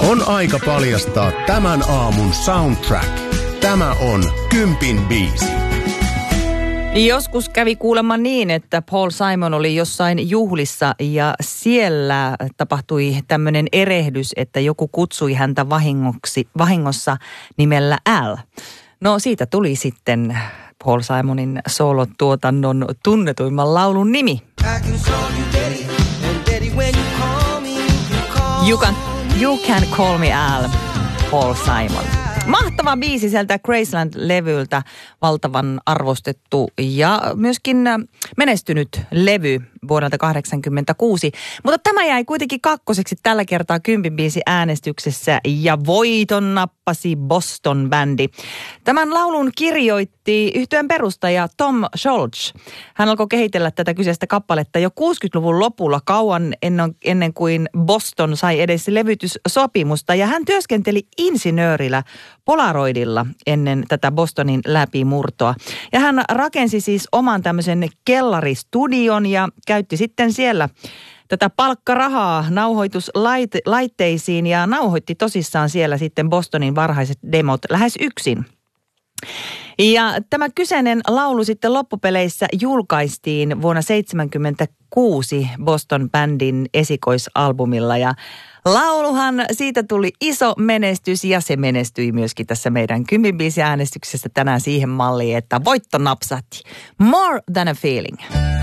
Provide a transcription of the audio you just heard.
On aika paljastaa tämän aamun soundtrack. Tämä on Kympin biisi. Joskus kävi kuulemma niin, että Paul Simon oli jossain juhlissa ja siellä tapahtui tämmöinen erehdys, että joku kutsui häntä vahingossa nimellä Al. No siitä tuli sitten Paul Simonin soolotuotannon tunnetuimman laulun nimi. You can call me Al, Paul Simon. Mahtava biisi sieltä Graceland-levyltä, valtavan arvostettu ja myöskin menestynyt levy vuodelta 1986. Mutta tämä jäi kuitenkin kakkoseksi tällä kertaa Kympin biisi äänestyksessä ja voiton nappasi Boston-bändi. Tämän laulun kirjoitti yhtyeen perustaja Tom Scholz. Hän alkoi kehitellä tätä kyseistä kappaletta jo 60-luvun lopulla kauan ennen kuin Boston sai edes levytyssopimusta ja hän työskenteli insinöörillä Polaroidilla ennen tätä Bostonin läpimurtoa. Ja hän rakensi siis oman tämmöisen kellaristudion ja käytti sitten siellä tätä palkkarahaa nauhoituslaitteisiin ja nauhoitti tosissaan siellä sitten Bostonin varhaiset demot lähes yksin. Ja tämä kyseinen laulu sitten loppupeleissä julkaistiin vuonna 1976 Boston-bändin esikoisalbumilla ja lauluhan siitä tuli iso menestys ja se menestyi myöskin tässä meidän Kympin biisi äänestyksessä tänään siihen malliin, että voitto napsahti. More than a feeling.